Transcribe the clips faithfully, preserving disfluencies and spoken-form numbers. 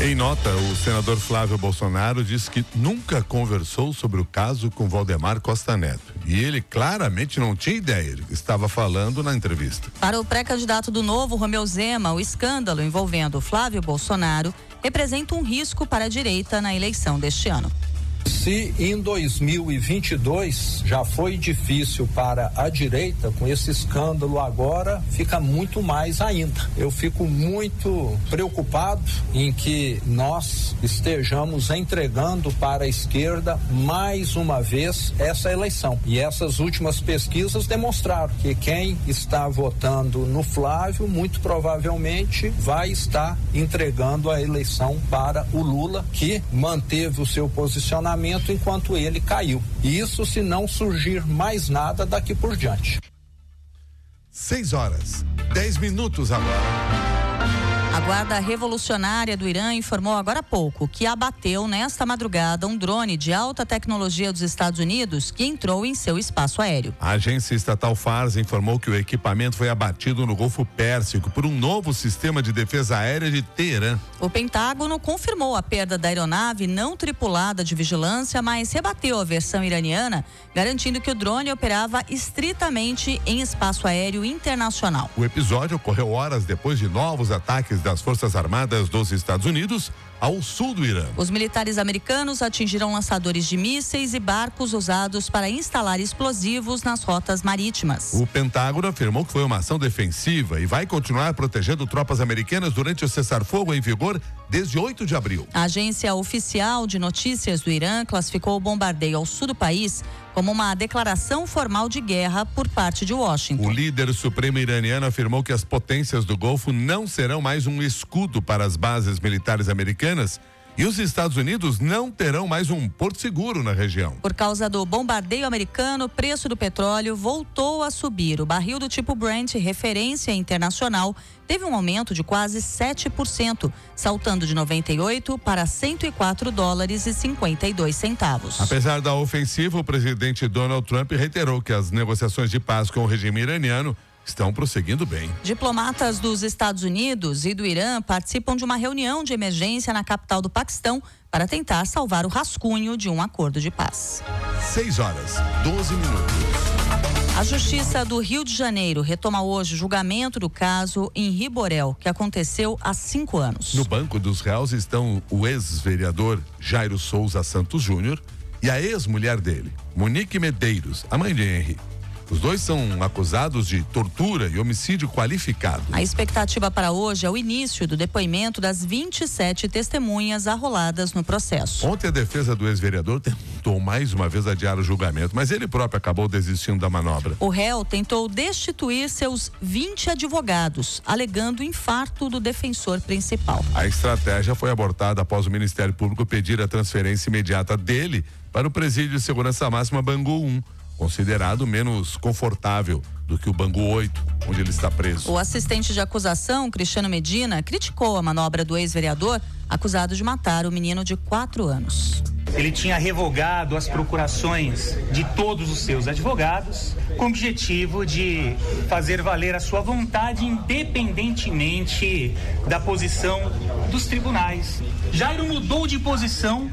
Em nota, o senador Flávio Bolsonaro disse que nunca conversou sobre o caso com Valdemar Costa Neto. E ele claramente não tinha ideia do que estava falando na entrevista. Para o pré-candidato do Novo, Romeu Zema, o escândalo envolvendo Flávio Bolsonaro representa um risco para a direita na eleição deste ano. Se em dois mil e vinte e dois já foi difícil para a direita, com esse escândalo agora fica muito mais ainda. Eu fico muito preocupado em que nós estejamos entregando para a esquerda mais uma vez essa eleição. E essas últimas pesquisas demonstraram que quem está votando no Flávio muito provavelmente vai estar entregando a eleição para o Lula, que manteve o seu posicionamento enquanto ele caiu. E isso se não surgir mais nada daqui por diante. Seis horas, dez minutos agora. A Guarda Revolucionária do Irã informou agora há pouco que abateu nesta madrugada um drone de alta tecnologia dos Estados Unidos que entrou em seu espaço aéreo. A agência estatal Fars informou que o equipamento foi abatido no Golfo Pérsico por um novo sistema de defesa aérea de Teherã. O Pentágono confirmou a perda da aeronave não tripulada de vigilância, mas rebateu a versão iraniana, garantindo que o drone operava estritamente em espaço aéreo internacional. O episódio ocorreu horas depois de novos ataques das Forças Armadas dos Estados Unidos ao sul do Irã. Os militares americanos atingiram lançadores de mísseis e barcos usados para instalar explosivos nas rotas marítimas. O Pentágono afirmou que foi uma ação defensiva e vai continuar protegendo tropas americanas durante o cessar-fogo em vigor desde oito de abril. A agência oficial de notícias do Irã classificou o bombardeio ao sul do país como uma declaração formal de guerra por parte de Washington. O líder supremo iraniano afirmou que as potências do Golfo não serão mais um escudo para as bases militares americanas e os Estados Unidos não terão mais um porto seguro na região. Por causa do bombardeio americano, o preço do petróleo voltou a subir. O barril do tipo Brent, referência internacional, teve um aumento de quase sete por cento, saltando de noventa e oito para cento e quatro dólares e cinquenta e dois centavos. Apesar da ofensiva, o presidente Donald Trump reiterou que as negociações de paz com o regime iraniano estão prosseguindo bem. Diplomatas dos Estados Unidos e do Irã participam de uma reunião de emergência na capital do Paquistão para tentar salvar o rascunho de um acordo de paz. Seis horas, doze minutos. A Justiça do Rio de Janeiro retoma hoje o julgamento do caso Henri Borel, que aconteceu há cinco anos. No banco dos réus estão o ex-vereador Jairo Souza Santos Júnior e a ex-mulher dele, Monique Medeiros, a mãe de Henri. Os dois são acusados de tortura e homicídio qualificado. A expectativa para hoje é o início do depoimento das vinte e sete testemunhas arroladas no processo. Ontem a defesa do ex-vereador tentou mais uma vez adiar o julgamento, mas ele próprio acabou desistindo da manobra. O réu tentou destituir seus vinte advogados, alegando infarto do defensor principal. A estratégia foi abortada após o Ministério Público pedir a transferência imediata dele para o Presídio de Segurança Máxima Bangu um. Considerado menos confortável do que o Bangu oito, onde ele está preso. O assistente de acusação, Cristiano Medina, criticou a manobra do ex-vereador, acusado de matar o menino de quatro anos. Ele tinha revogado as procurações de todos os seus advogados, com o objetivo de fazer valer a sua vontade independentemente da posição dos tribunais. Jairo mudou de posição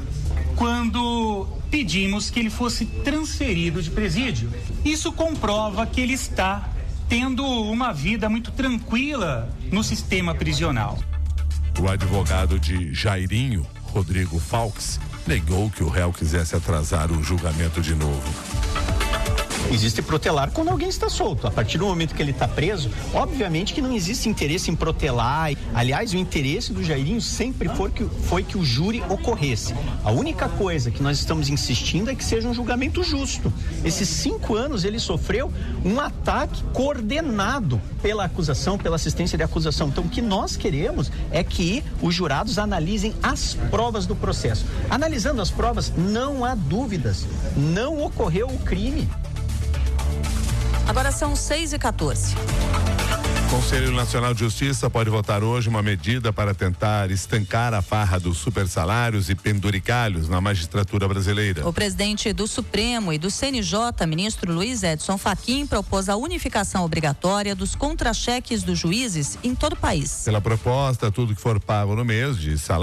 quando pedimos que ele fosse transferido de presídio. Isso comprova que ele está tendo uma vida muito tranquila no sistema prisional. O advogado de Jairinho, Rodrigo Falques, negou que o réu quisesse atrasar o julgamento de novo. Existe protelar quando alguém está solto. A partir do momento que ele está preso, obviamente que não existe interesse em protelar. Aliás, o interesse do Jairinho sempre foi que, foi que o júri ocorresse. A única coisa que nós estamos insistindo é que seja um julgamento justo. Esses cinco anos ele sofreu um ataque coordenado pela acusação, pela assistência de acusação. Então, o que nós queremos é que os jurados analisem as provas do processo. Analisando as provas, não há dúvidas. Não ocorreu o crime. Agora são seis e quatorze. O Conselho Nacional de Justiça pode votar hoje uma medida para tentar estancar a farra dos supersalários e penduricalhos na magistratura brasileira. O presidente do Supremo e do C N J, ministro Luiz Edson Fachin, propôs a unificação obrigatória dos contra-cheques dos juízes em todo o país. Pela proposta, tudo que for pago no mês de salário